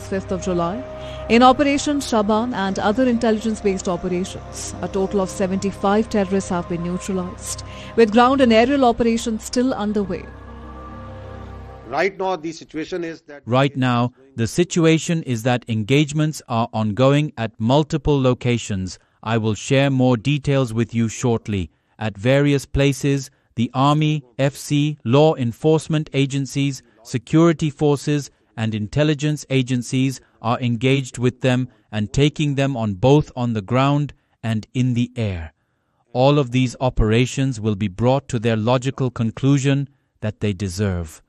5th of July. In Operation Shaban and other intelligence-based operations, a total of 75 terrorists have been neutralized, with ground and aerial operations still underway. Right now, the situation is that engagements are ongoing at multiple locations. I will share more details with you shortly. At various places, the Army, FC, law enforcement agencies, security forces, and intelligence agencies are engaged with them and taking them on both on the ground and in the air. All of these operations will be brought to their logical conclusion that they deserve.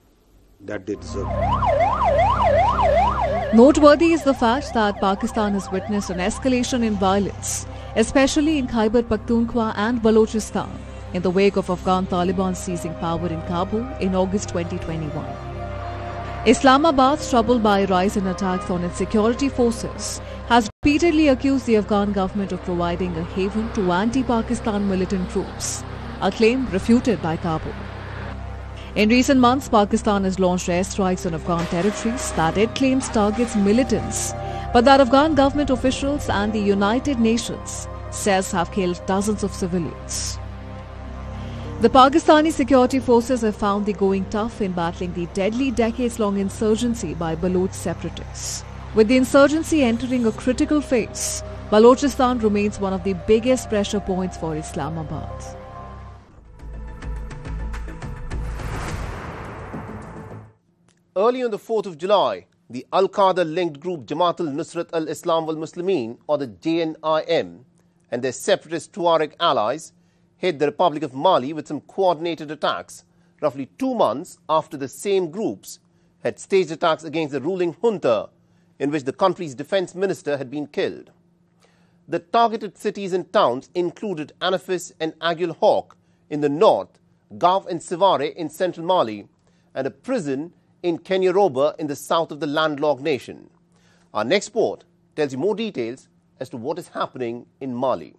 Noteworthy is the fact that Pakistan has witnessed an escalation in violence, especially in Khyber Pakhtunkhwa and Balochistan, in the wake of Afghan Taliban seizing power in Kabul in August 2021. Islamabad, troubled by a rise in attacks on its security forces, has repeatedly accused the Afghan government of providing a haven to anti-Pakistan militant groups, a claim refuted by Kabul. In recent months, Pakistan has launched airstrikes on Afghan territories that it claims targets militants, but that Afghan government officials and the United Nations says have killed dozens of civilians. The Pakistani security forces have found the going tough in battling the deadly decades-long insurgency by Baloch separatists. With the insurgency entering a critical phase, Balochistan remains one of the biggest pressure points for Islamabad. Early on the 4th of July, the Al-Qaeda-linked group Jamaat al-Nusrat al-Islam wal-Muslimin, or the JNIM, and their separatist Tuareg allies hit the Republic of Mali with some coordinated attacks, roughly 2 months after the same groups had staged attacks against the ruling junta, in which the country's defense minister had been killed. The targeted cities and towns included Anafis and Aguel Hawk in the north, Gao and Sivare in central Mali, and a prison in Kenyaroba in the south of the landlocked nation. Our next report tells you more details as to what is happening in Mali.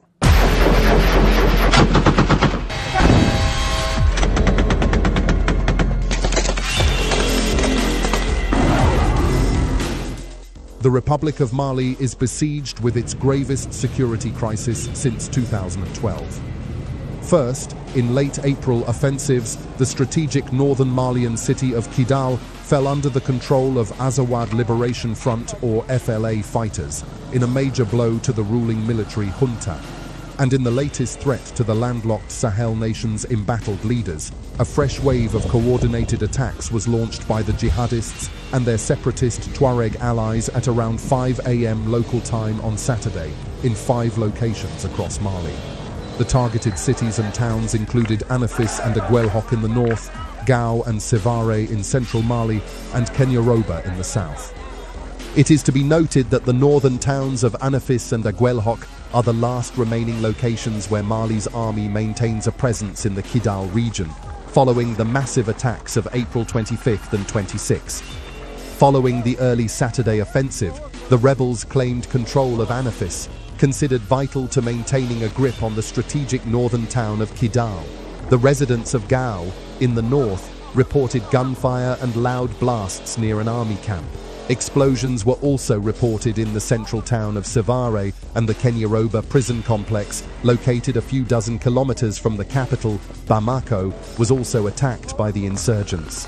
The Republic of Mali is besieged with its gravest security crisis since 2012. First, in late April offensives, the strategic northern Malian city of Kidal fell under the control of Azawad Liberation Front, or FLA, fighters, in a major blow to the ruling military junta. And in the latest threat to the landlocked Sahel nation's embattled leaders, a fresh wave of coordinated attacks was launched by the jihadists and their separatist Tuareg allies at around 5 a.m. local time on Saturday in 5 locations across Mali. The targeted cities and towns included Anafis and Aguel Hawk in the north, Gao and Sivare in central Mali, and Kenyaroba in the south. It is to be noted that the northern towns of Anafis and Aguel Hawk are the last remaining locations where Mali's army maintains a presence in the Kidal region, following the massive attacks of April 25th and 26th. Following the early Saturday offensive, the rebels claimed control of Anafis, considered vital to maintaining a grip on the strategic northern town of Kidal. The residents of Gao, in the north, reported gunfire and loud blasts near an army camp. Explosions were also reported in the central town of Sivare, and the Kenyaroba prison complex, located a few dozen kilometers from the capital, Bamako, was also attacked by the insurgents.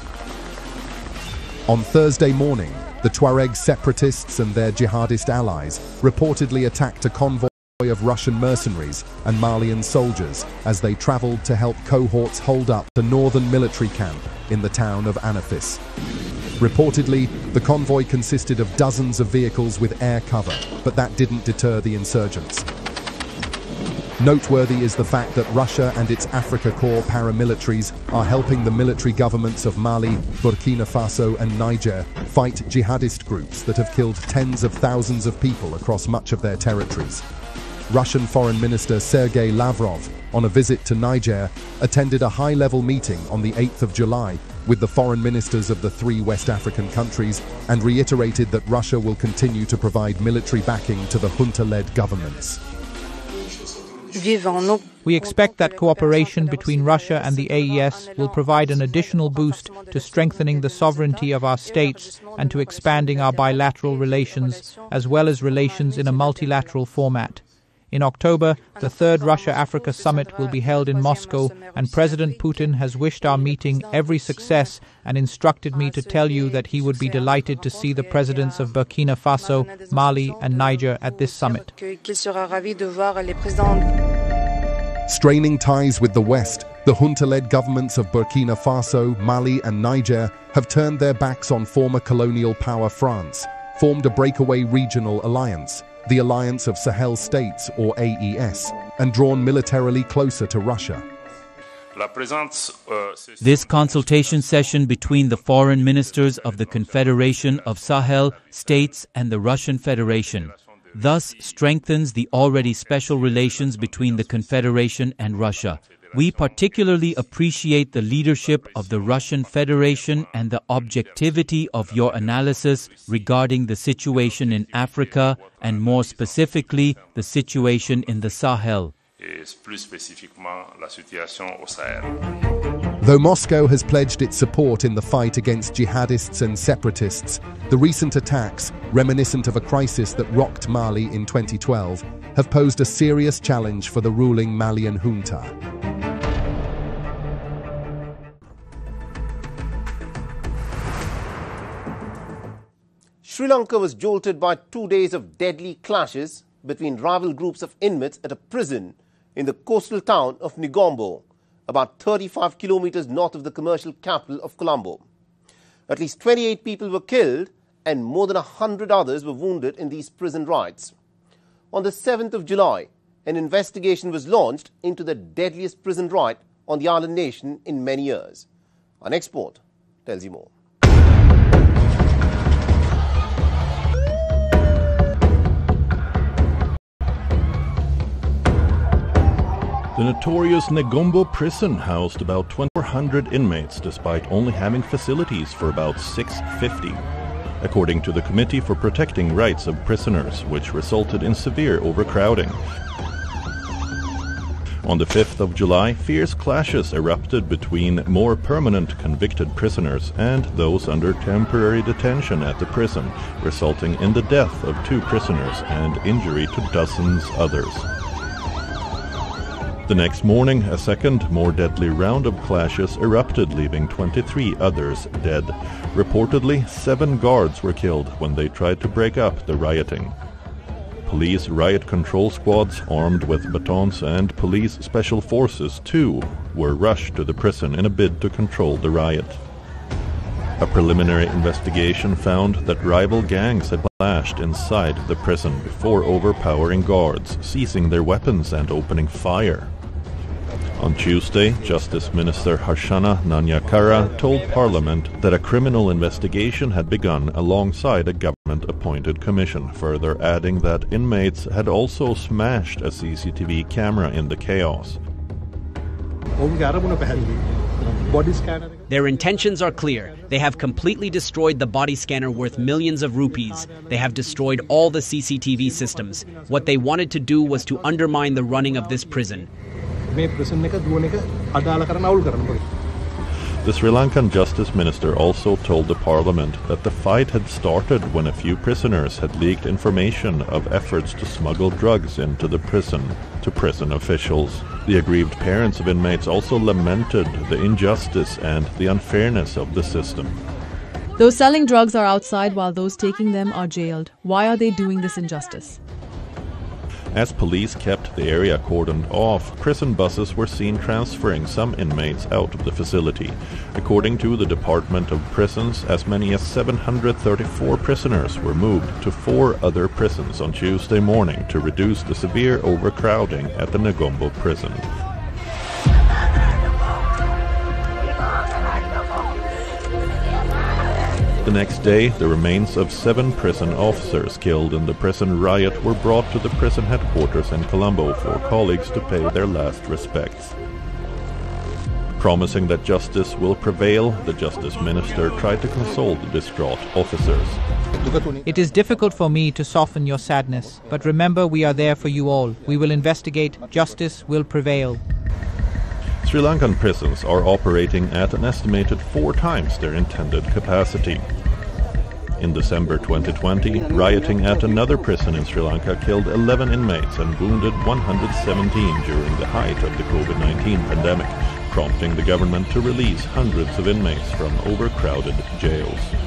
On Thursday morning, the Tuareg separatists and their jihadist allies reportedly attacked a convoy of Russian mercenaries and Malian soldiers as they traveled to help cohorts hold up the northern military camp in the town of Anafis. Reportedly, the convoy consisted of dozens of vehicles with air cover, but that didn't deter the insurgents. Noteworthy is the fact that Russia and its Africa Corps paramilitaries are helping the military governments of Mali, Burkina Faso and Niger fight jihadist groups that have killed tens of thousands of people across much of their territories. Russian Foreign Minister Sergei Lavrov, on a visit to Niger, attended a high-level meeting on the 8th of July with the foreign ministers of the 3 West African countries and reiterated that Russia will continue to provide military backing to the junta-led governments. We expect that cooperation between Russia and the AES will provide an additional boost to strengthening the sovereignty of our states and to expanding our bilateral relations, as well as relations in a multilateral format. In October, the third Russia-Africa summit will be held in Moscow, and President Putin has wished our meeting every success and instructed me to tell you that he would be delighted to see the presidents of Burkina Faso, Mali, and Niger at this summit. Straining ties with the West, the junta-led governments of Burkina Faso, Mali, and Niger have turned their backs on former colonial power France, formed a breakaway regional alliance, the Alliance of Sahel States, or AES, and drawn militarily closer to Russia. This consultation session between the foreign ministers of the Confederation of Sahel States and the Russian Federation thus strengthens the already special relations between the Confederation and Russia. We particularly appreciate the leadership of the Russian Federation and the objectivity of your analysis regarding the situation in Africa and more specifically the situation in the Sahel. Though Moscow has pledged its support in the fight against jihadists and separatists, the recent attacks, reminiscent of a crisis that rocked Mali in 2012, have posed a serious challenge for the ruling Malian junta. Sri Lanka was jolted by 2 days of deadly clashes between rival groups of inmates at a prison in the coastal town of Negombo, about 35 kilometers north of the commercial capital of Colombo. At least 28 people were killed and more than 100 others were wounded in these prison riots. On the 7th of July, an investigation was launched into the deadliest prison riot on the island nation in many years. Our next report tells you more. The notorious Negombo prison housed about 2,400 inmates despite only having facilities for about 650. According to the Committee for Protecting Rights of Prisoners, which resulted in severe overcrowding. On the 5th of July, fierce clashes erupted between more permanent convicted prisoners and those under temporary detention at the prison, resulting in the death of 2 prisoners and injury to dozens others. The next morning, a second, more deadly round of clashes erupted, leaving 23 others dead. Reportedly, 7 guards were killed when they tried to break up the rioting. Police riot control squads armed with batons and police special forces, too, were rushed to the prison in a bid to control the riot. A preliminary investigation found that rival gangs had clashed inside the prison before overpowering guards, seizing their weapons and opening fire. On Tuesday, Justice Minister Harshana Nanyakara told Parliament that a criminal investigation had begun alongside a government-appointed commission, further adding that inmates had also smashed a CCTV camera in the chaos. Their intentions are clear. They have completely destroyed the body scanner worth millions of rupees. They have destroyed all the CCTV systems. What they wanted to do was to undermine the running of this prison. The Sri Lankan Justice Minister also told the Parliament that the fight had started when a few prisoners had leaked information of efforts to smuggle drugs into the prison to prison officials. The aggrieved parents of inmates also lamented the injustice and the unfairness of the system. Those selling drugs are outside while those taking them are jailed. Why are they doing this injustice? As police kept the area cordoned off, prison buses were seen transferring some inmates out of the facility. According to the Department of Prisons, as many as 734 prisoners were moved to 4 other prisons on Tuesday morning to reduce the severe overcrowding at the Negombo prison. The next day, the remains of 7 prison officers killed in the prison riot were brought to the prison headquarters in Colombo for colleagues to pay their last respects. Promising that justice will prevail, the Justice Minister tried to console the distraught officers. It is difficult for me to soften your sadness, but remember we are there for you all. We will investigate. Justice will prevail. Sri Lankan prisons are operating at an estimated 4 times their intended capacity. In December 2020, rioting at another prison in Sri Lanka killed 11 inmates and wounded 117 during the height of the COVID-19 pandemic, prompting the government to release hundreds of inmates from overcrowded jails.